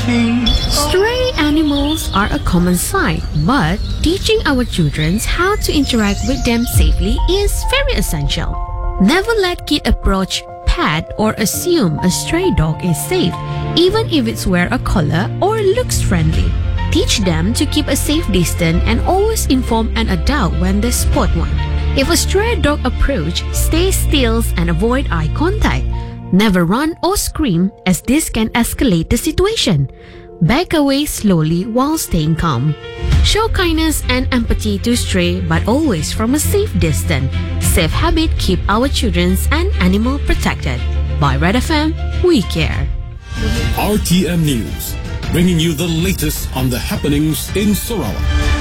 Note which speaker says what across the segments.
Speaker 1: Stray animals are a common sight, but teaching our children how to interact with them safely is very essential. Never let kid approach, pet, or assume a stray dog is safe, even if it's wear a collar or looks friendly. Teach them to keep a safe distance and always inform an adult when they spot one. If a stray dog approach, stay still and avoid eye contact. Never run or scream, as this can escalate the situation. Back away slowly while staying calm. Show kindness and empathy to stray, but always from a safe distance. Safe habit keep our children and animal protected. By Red FM, we care.
Speaker 2: RTM News, bringing you the latest on the happenings in Sarawak.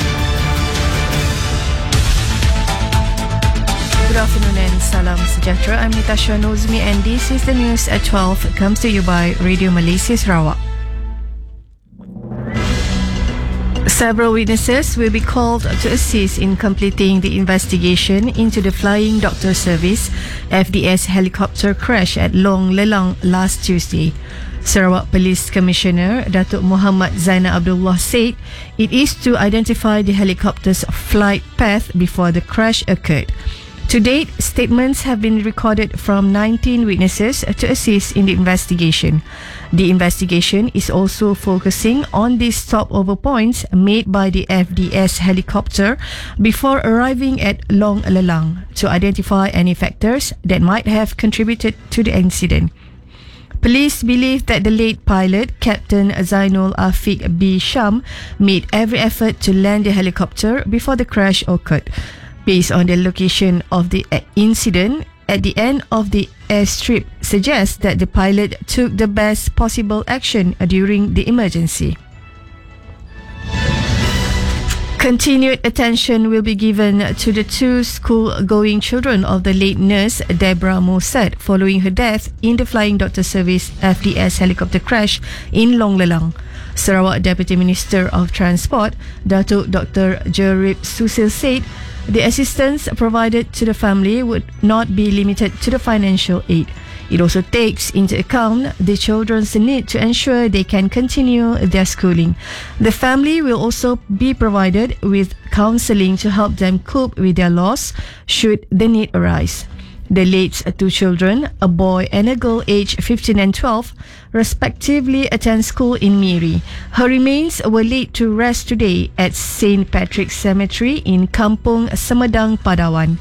Speaker 3: Good afternoon and salam sejahtera. I'm Natasha Nozmi and this is the news at 12. It comes to you by Radio Malaysia Sarawak. Several witnesses will be called to assist in completing the investigation into the Flying Doctor Service FDS helicopter crash at Long Lelang last Tuesday. Sarawak Police Commissioner Datuk Muhammad Zainal Abdullah said it is to identify the helicopter's flight path before the crash occurred. To date, statements have been recorded from 19 witnesses to assist in the investigation. The investigation is also focusing on the stopover points made by the FDS helicopter before arriving at Long Lelang to identify any factors that might have contributed to the incident. Police believe that the late pilot, Captain Zainul Afiq B. Sham, made every effort to land the helicopter before the crash occurred. Based on the location of the incident at the end of the airstrip suggests that the pilot took the best possible action during the emergency. Continued attention will be given to the two school-going children of the late nurse Deborah Mossad following her death in the Flying Doctor Service FDS helicopter crash in Long Lelang. Sarawak Deputy Minister of Transport, Datuk Dr. Jerib Susil said the assistance provided to the family would not be limited to the financial aid. It also takes into account the children's need to ensure they can continue their schooling. The family will also be provided with counselling to help them cope with their loss should the need arise. The late two children, a boy and a girl aged 15 and 12, respectively attend school in Miri. Her remains were laid to rest today at St. Patrick's Cemetery in Kampung Semedang, Padawan.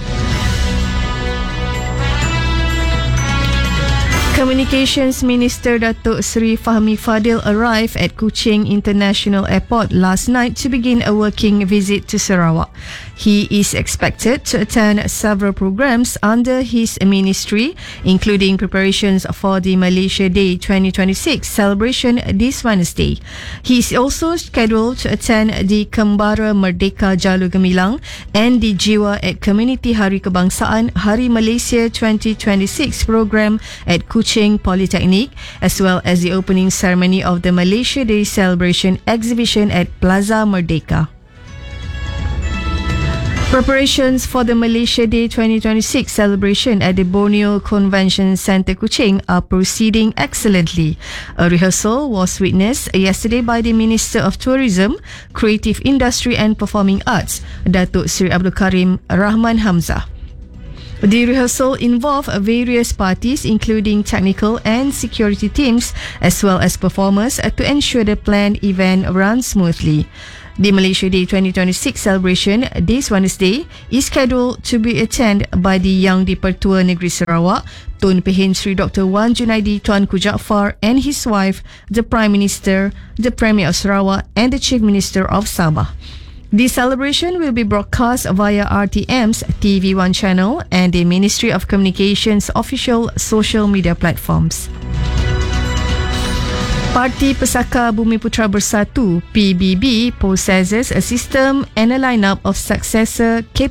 Speaker 3: Communications Minister Datuk Seri Fahmi Fadil arrived at Kuching International Airport last night to begin a working visit to Sarawak. He is expected to attend several programs under his ministry, including preparations for the Malaysia Day 2026 celebration this Wednesday. He is also scheduled to attend the Kembara Merdeka Jalur Gemilang and the Jiwa at Community Hari Kebangsaan Hari Malaysia 2026 program at Kuching Polytechnic, as well as the opening ceremony of the Malaysia Day celebration exhibition at Plaza Merdeka. Preparations for the Malaysia Day 2026 celebration at the Borneo Convention Centre Kuching are proceeding excellently. A rehearsal was witnessed yesterday by the Minister of Tourism, Creative Industry and Performing Arts, Datuk Seri Abdul Karim Rahman Hamzah. The rehearsal involved various parties including technical and security teams as well as performers to ensure the planned event runs smoothly. The Malaysia Day 2026 celebration this Wednesday is scheduled to be attended by the Yang di-Pertua Negeri Sarawak, Tun Pehin Sri Dr. Wan Junaidi Tuanku Jaafar and his wife, the Prime Minister, the Premier of Sarawak and the Chief Minister of Sabah. The celebration will be broadcast via RTM's TV1 channel and the Ministry of Communications official social media platforms. Parti Pesaka Bumiputra Bersatu (PBB) possesses a system and a lineup of successor capable